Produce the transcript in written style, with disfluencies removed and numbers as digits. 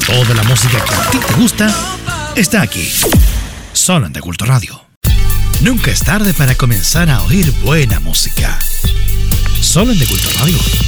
Toda la música que a ti te gusta está aquí, solo en De Culto Radio. Nunca es tarde para comenzar a oír buena música. Solo en De Culto Radio.